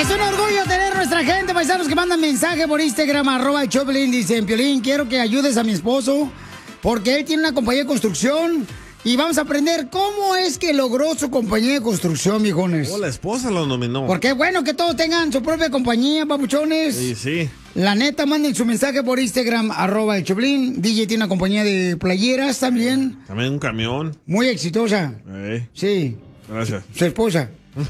Es un orgullo tener nuestra gente, paisanos, que mandan mensaje por Instagram, @el Choplin. Dicen, Piolín, quiero que ayudes a mi esposo porque él tiene una compañía de construcción y vamos a aprender cómo es que logró su compañía de construcción, viejones. Oh, la esposa lo nominó. Porque es bueno que todos tengan su propia compañía, papuchones. Sí, sí. La neta, manden su mensaje por Instagram, @el Choplin. DJ tiene una compañía de playeras también. También un camión. Muy exitosa. Sí. Gracias. Su esposa.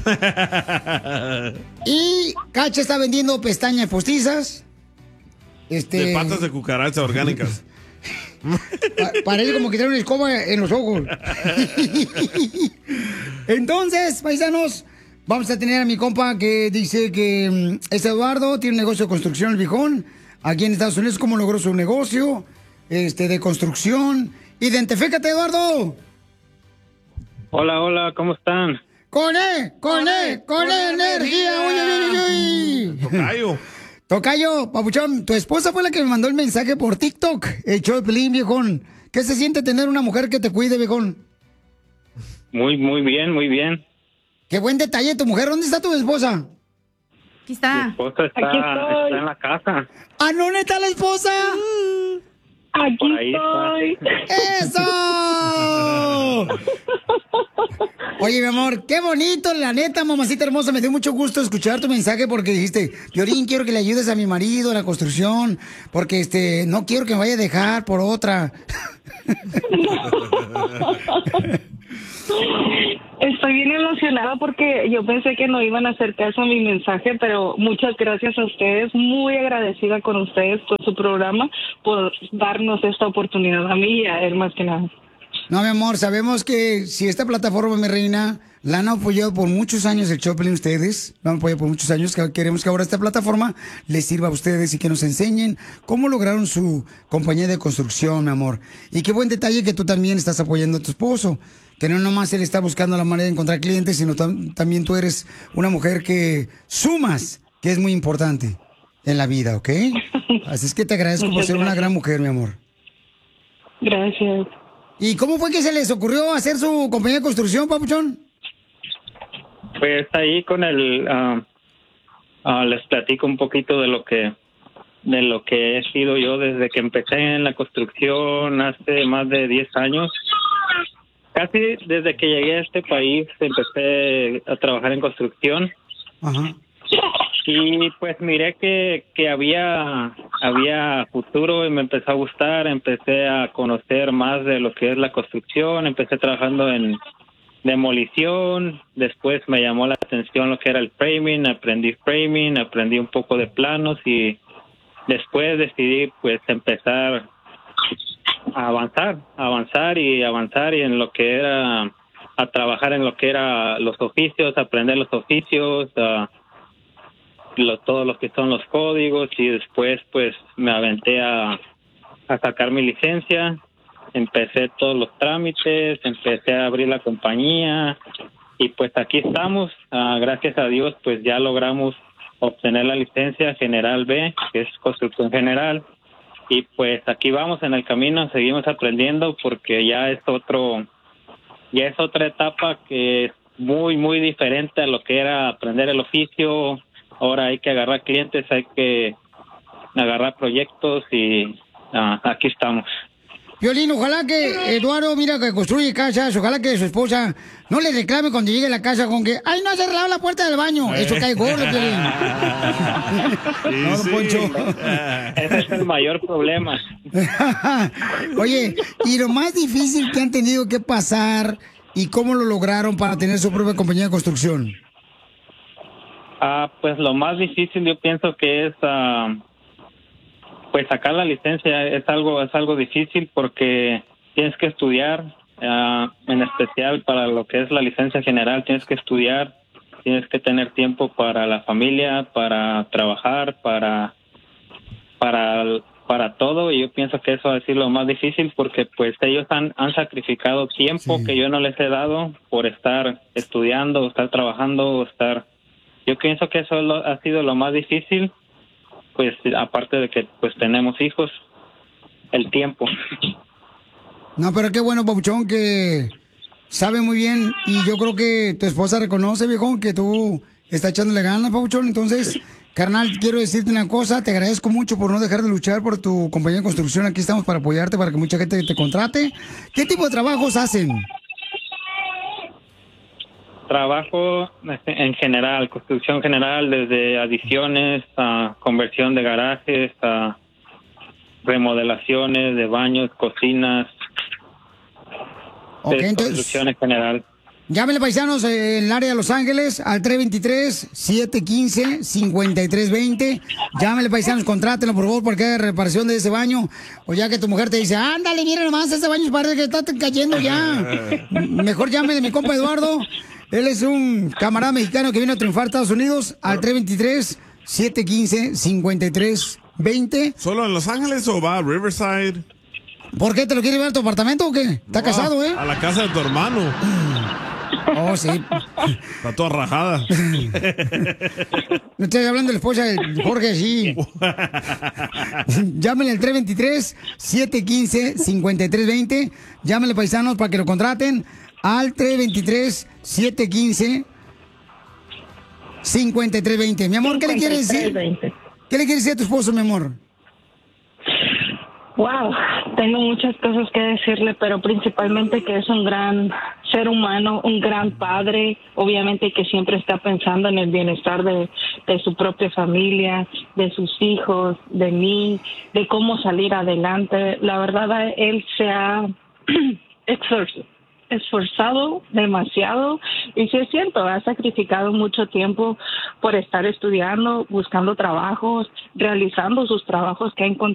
Y Cacha está vendiendo pestañas postizas. De patas de cucaracha orgánicas. Parece como que tiene una escoba en los ojos. Entonces, paisanos, vamos a tener a mi compa que dice que es Eduardo, tiene un negocio de construcción, el viejón, aquí en Estados Unidos. ¿Cómo logró su negocio de construcción? Identifícate, Eduardo. Hola, hola, ¿cómo están? Con energía. Uy, uy, uy, uy. Tocayo. Tocayo, papuchón, tu esposa fue la que me mandó el mensaje por TikTok, el show de Pelín, viejón. ¿Qué se siente tener una mujer que te cuide, viejón? Muy bien, muy bien. Qué buen detalle tu mujer. ¿Dónde está tu esposa? Aquí está. Mi esposa está en la casa. ¿Ah, no, está la esposa? Aquí Por ahí estoy. ¡Eso! Oye, mi amor, qué bonito, la neta, mamacita hermosa. Me dio mucho gusto escuchar tu mensaje porque dijiste, Piolín, quiero que le ayudes a mi marido en la construcción porque no quiero que me vaya a dejar por otra. Estoy bien emocionada porque yo pensé que no iban a hacer caso a mi mensaje, pero muchas gracias a ustedes, muy agradecida con ustedes por su programa, por darnos esta oportunidad a mí y a él más que nada. No, mi amor, sabemos que si esta plataforma, mi reina, la han apoyado por muchos años el Choplin, ustedes, la han apoyado por muchos años, que queremos que ahora esta plataforma les sirva a ustedes y que nos enseñen cómo lograron su compañía de construcción, mi amor. Y qué buen detalle que tú también estás apoyando a tu esposo, que no nomás él está buscando la manera de encontrar clientes, sino también tú eres una mujer que sumas, que es muy importante en la vida, ¿ok? Así es que te agradezco por ser una gran mujer, mi amor. Gracias. ¿Y cómo fue que se les ocurrió hacer su compañía de construcción, papuchón? Pues ahí con les platico un poquito de lo que he sido yo desde que empecé en la construcción hace más de 10 años. Casi desde que llegué a este país empecé a trabajar en construcción. Ajá. Y pues miré que había futuro y me empezó a gustar, empecé a conocer más de lo que es la construcción, empecé trabajando en demolición, después me llamó la atención lo que era el framing, aprendí un poco de planos y después decidí pues empezar a avanzar y en lo que era, a trabajar en lo que era los oficios, aprender los oficios, todos los que son los códigos y después pues me aventé a sacar mi licencia, empecé todos los trámites, empecé a abrir la compañía y pues aquí estamos, gracias a Dios pues ya logramos obtener la licencia General B, que es construcción general, y pues aquí vamos en el camino, seguimos aprendiendo porque ya es otra etapa que es muy muy diferente a lo que era aprender el oficio. Ahora hay que agarrar clientes, hay que agarrar proyectos y aquí estamos. Piolín, ojalá que Eduardo, mira, que construye casas, ojalá que su esposa no le reclame cuando llegue a la casa con que, ¡ay, no has cerrado la puerta del baño! Eso cae gordo, Piolín. No, don Poncho. Ese es el mayor problema. Oye, y lo más difícil que han tenido que pasar y cómo lo lograron para tener su propia compañía de construcción. Pues lo más difícil yo pienso que es pues sacar la licencia es algo difícil porque tienes que estudiar, en especial para lo que es la licencia general, tienes que estudiar, tienes que tener tiempo para la familia, para trabajar, para todo, y yo pienso que eso ha sido lo más difícil porque pues ellos han sacrificado tiempo que yo no les he dado por estar estudiando, estar trabajando, yo pienso que eso ha sido lo más difícil, pues aparte de que pues tenemos hijos, el tiempo. No, pero qué bueno, papuchón, que sabe muy bien y yo creo que tu esposa reconoce, viejón, que tú está echándole ganas, Papuchón. Entonces, carnal, quiero decirte una cosa. Te agradezco mucho por no dejar de luchar por tu compañía de construcción. Aquí estamos para apoyarte, para que mucha gente te contrate. ¿Qué tipo de trabajos hacen? Trabajo en general, construcción general, desde adiciones a conversión de garajes, a remodelaciones de baños, cocinas, Okay, construcción en general. Llámenle, paisanos, en el área de Los Ángeles al 323-715-5320. Llámenle, paisanos, contrátenlo, por favor, porque hay reparación de ese baño. O ya que tu mujer te dice, ándale, mira nomás, ese baño parece que está cayendo ya. Mejor llámenle a mi compa Eduardo. Él es un camarada mexicano que viene a triunfar a Estados Unidos al 323-715-5320. ¿Solo en Los Ángeles o va a Riverside? ¿Por qué? ¿Te lo quieres llevar a tu apartamento o qué? ¿Está casado, A la casa de tu hermano. Oh, sí. Está toda rajada. No estoy hablando de la esposa de Jorge, sí. Llámenle al 323-715-5320. Llámenle, paisanos, para que lo contraten al 323-715-5320. Mi amor, ¿qué le quieres decir? ¿Qué le quieres decir a tu esposo, mi amor? Wow, tengo muchas cosas que decirle, pero principalmente que es un gran ser humano, un gran padre, obviamente que siempre está pensando en el bienestar de su propia familia, de sus hijos, de mí, de cómo salir adelante. La verdad, él se ha esforzado demasiado y sí es cierto, ha sacrificado mucho tiempo por estar estudiando, buscando trabajos, realizando sus trabajos que ha